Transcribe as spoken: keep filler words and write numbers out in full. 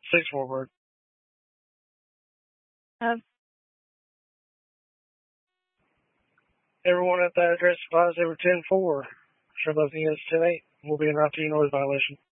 Six forward. Um, Everyone at that address advised they were ten four. Sure, those units ten eight will be in route to noise violation.